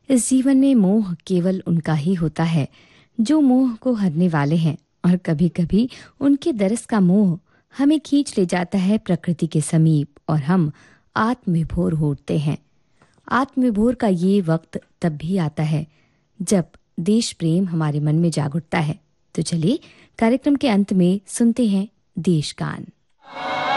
इस जीवन में मोह केवल उनका ही होता है जो मोह को हरने वाले हैं, और कभी कभी उनके दरस का मोह हमें खींच ले जाता है प्रकृति के समीप और हम आत्मविभोर होते हैं। आत्मविभोर का ये वक्त तब भी आता है जब देश प्रेम हमारे मन में जाग उठता है। तो चलिए कार्यक्रम के अंत में सुनते हैं देश गान।